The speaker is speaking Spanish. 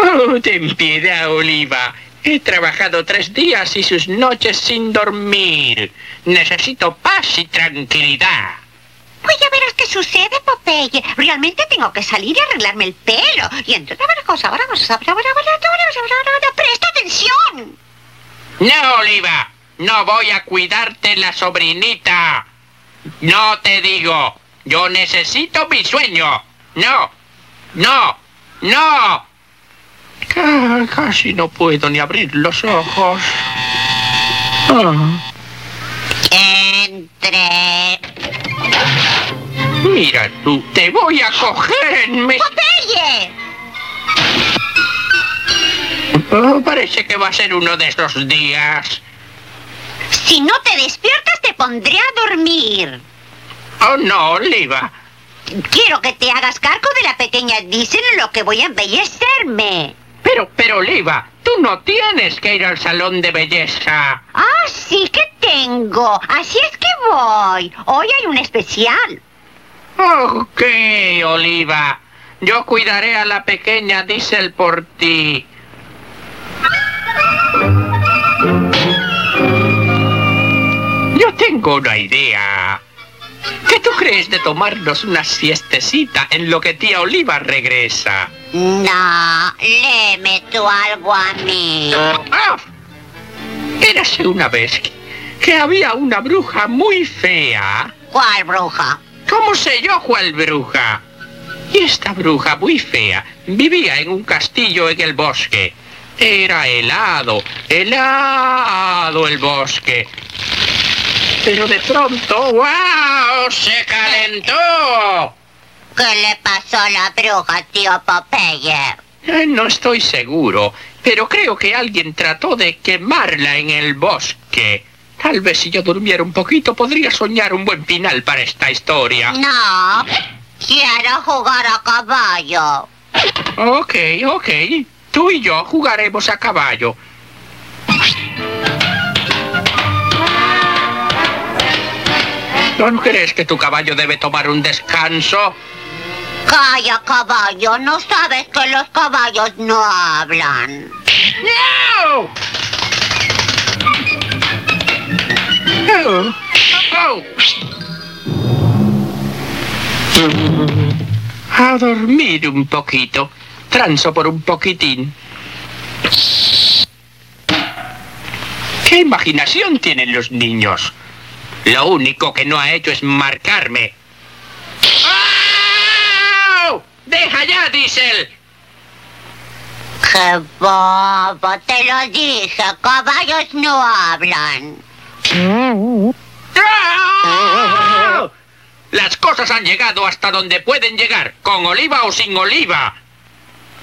Oh, ten piedad, Oliva. He trabajado 3 días y sus noches sin dormir. Necesito paz y tranquilidad. Pues ya verás qué sucede, Popeye. Realmente tengo que salir y arreglarme el pelo. Y entre otras cosas, ¡presta atención! No, Oliva. No voy a cuidarte la sobrinita. No te digo. Yo necesito mi sueño. No. No. No. Casi no puedo ni abrir los ojos. Entre. Mira tú, te voy a coger en mi... ¡Popeye! Oh, parece que va a ser uno de esos días. Si no te despiertas, te pondré a dormir. Oh, no, Oliva. Quiero que te hagas cargo de la pequeña Diesel en lo que voy a embellecerme. Pero, Oliva, tú no tienes que ir al salón de belleza. Ah, sí que tengo. Así es que voy. Hoy hay un especial. Ok, Oliva. Yo cuidaré a la pequeña Diesel por ti. Yo tengo una idea. ¿Qué tú crees de tomarnos una siestecita en lo que tía Oliva regresa? No, léeme tú algo a mí. ¡Ah! Érase una vez que había una bruja muy fea. ¿Cuál bruja? ¿Cómo sé yo cuál bruja? Y esta bruja muy fea vivía en un castillo en el bosque. Era helado el bosque. Pero de pronto, ¡wow!, se calentó. ¿Qué le pasó a la bruja, tío Popeye? No estoy seguro, pero creo que alguien trató de quemarla en el bosque. Tal vez si yo durmiera un poquito podría soñar un buen final para esta historia. No, quiero jugar a caballo. Ok. Tú y yo jugaremos a caballo. ¿No crees que tu caballo debe tomar un descanso? Calla, caballo, ¿no sabes que los caballos no hablan? ¡No! A dormir un poquito. Transo por un poquitín. ¿Qué imaginación tienen los niños? Lo único que no ha hecho es marcarme. ¡Oh! ¡Deja ya, Diesel! ¡Qué bobo! Te lo dije, caballos no hablan. ¡Oh! Las cosas han llegado hasta donde pueden llegar, con Oliva o sin Oliva.